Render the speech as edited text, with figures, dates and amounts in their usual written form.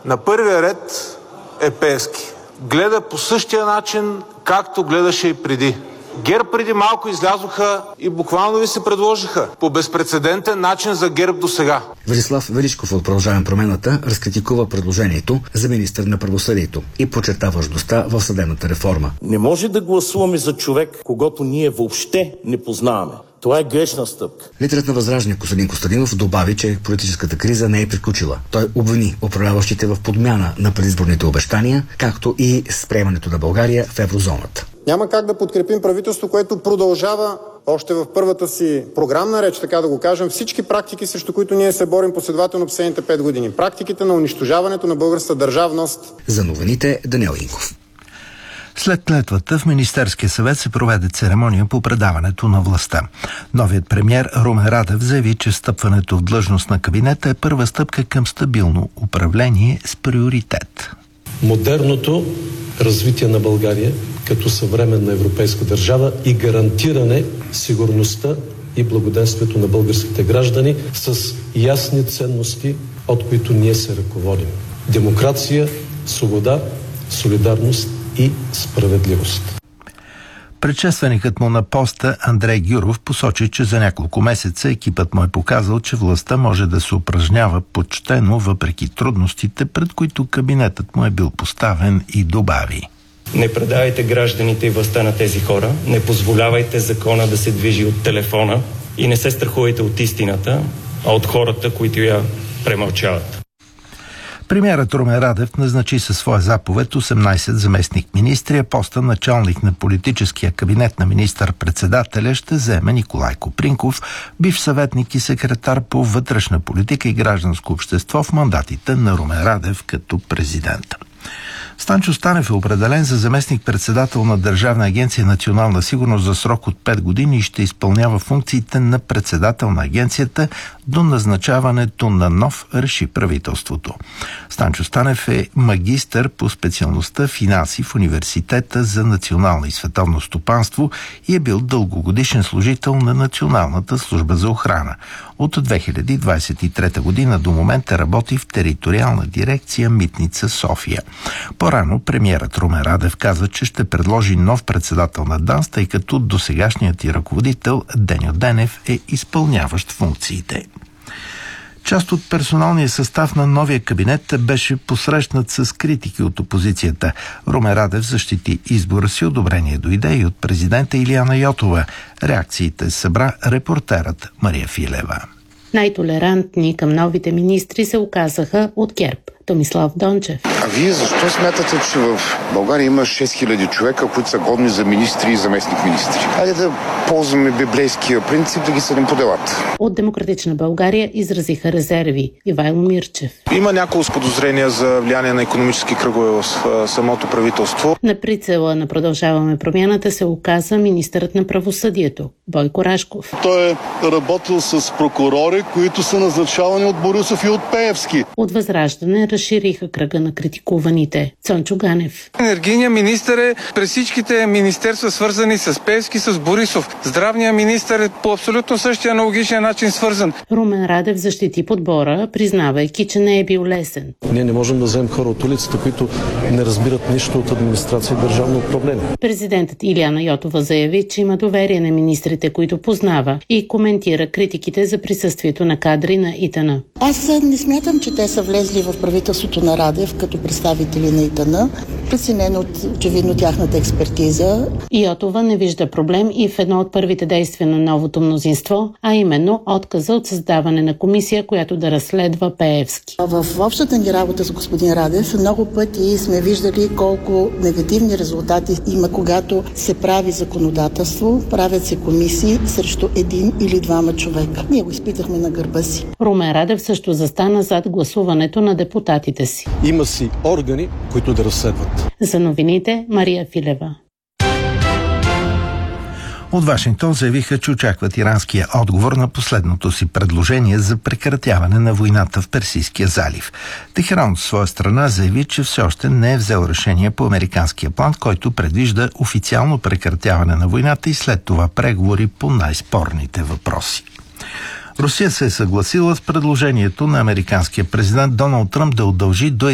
На първия ред е Пеевски. Гледа по същия начин, както гледаше и преди. ГЕРБ преди малко излязоха и буквално ви се предложиха по безпрецедентен начин за ГЕРБ до сега. Велислав Величков от Продължаваме промяната разкритикува предложението за министър на правосъдието и подчерта важността в съдебната реформа. Не може да гласуваме за човек, когото ние въобще не познаваме. Това е грешна стъпка. Лидерът на Възраждане Костадин Костадинов добави, че политическата криза не е приключила. Той обвини управляващите в подмяна на предизборните обещания, както и с приемането на България в еврозоната. Няма как да подкрепим правителство, което продължава още в първата си програмна реч, така да го кажем, всички практики, срещу които ние се борим последователно последните 5 години. Практиките на унищожаването на българската държавност. За новините Даниел Инков. След клетвата в Министерския съвет се проведе церемония по предаването на властта. Новият премиер Румен Радев заяви, че встъпването в длъжност на кабинета е първа стъпка към стабилно управление с приоритет. Модерното развитие на България като съвременна европейска държава и гарантиране сигурността и благоденствието на българските граждани с ясни ценности, от които ние се ръководим. Демокрация, свобода, солидарност и справедливост. Предшественикът му на поста Андрей Гюров посочи, че за няколко месеца екипът му е показал, че властта може да се упражнява почтено въпреки трудностите, пред които кабинетът му е бил поставен, и добави: Не предавайте гражданите и властта на тези хора, не позволявайте закона да се движи от телефона и не се страхувайте от истината, а от хората, които я премълчават. Премиерът Румен Радев назначи със своя заповед 18 заместник-министри, а поста началник на политическия кабинет на министър-председателя ще заеме Николай Копринков, бивш съветник и секретар по вътрешна политика и гражданско общество в мандатите на Румен Радев като президент. Станчо Станев е определен за заместник-председател на Държавна агенция „Национална сигурност“ за срок от 5 години и ще изпълнява функциите на председател на агенцията до назначаването на нов, реши правителството. Станчо Станев е магистър по специалността финанси в Университета за национално и световно стопанство и е бил дългогодишен служител на Националната служба за охрана. От 2023 година до момента работи в териториална дирекция Митница София. По-рано премиерът Румен Радев каза, че ще предложи нов председател на ДАНС, тъй като досегашният й ръководител Деньо Денев е изпълняващ функциите. Част от персоналния състав на новия кабинет беше посрещнат с критики от опозицията. Румен Радев защити избора си, одобрение дойде и от президента Илияна Йотова. Реакциите събра репортерът Мария Филева. Най-толерантни към новите министри се оказаха от ГЕРБ. Томислав Дончев. А вие защо смятате, че в България има 6000 човека, които са годни за министри и заместник-министри? Хайде да ползваме библейския принцип да ги съдим по делата. От Демократична България изразиха резерви. Ивайло Мирчев. Има няколко подозрения за влияние на икономически кръгове в самото правителство. На прицела на Продължаваме промяната се оказа министърът на правосъдието Бойко Рашков. Той е работил с прокурори, които са назначавани от Борисов и от Пеевски. От Възраждане разшириха кръга на критикуваните. Цончо Ганев. Енергийният министър е през всичките министерства, свързани с Пеевски, с Борисов. Здравният министър е по абсолютно същия аналогичен начин свързан. Румен Радев защити подбора, признавайки, че не е бил лесен. Ние не можем да вземем хора от улицата, които не разбират нищо от администрация и държавно управление. Президентът Илияна Йотова заяви, че има доверие на министрите, които познава, и коментира критиките за присъствието на кадри на ИТН. Аз не смятам, че те са влезли в правителството на Радев като представители на ИТН. Преценено от очевидно тяхната експертиза. Йотова не вижда проблем и в едно от първите действия на новото мнозинство, а именно отказа от създаване на комисия, която да разследва Пеевски. В общата ни работа с господин Радев много пъти сме виждали колко негативни резултати има, когато се прави законодателство, правят се комисии срещу един или двама човека. Ние го изпитахме на гърба си. Румен Радев също застана зад гласуването на депутатите си. Има си органи, които да разследват. За новините Мария Филева. От Вашингтон заявиха, че очакват иранския отговор на последното си предложение за прекратяване на войната в Персийския залив. Техеран от своя страна заяви, че все още не е взел решение по американския план, който предвижда официално прекратяване на войната и след това преговори по най-спорните въпроси. Русия се е съгласила с предложението на американския президент Доналд Тръмп да удължи до